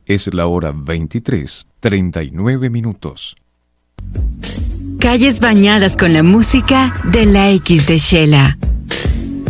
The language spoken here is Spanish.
Es la hora 23:39. Calles bañadas con la música de la X de Shela.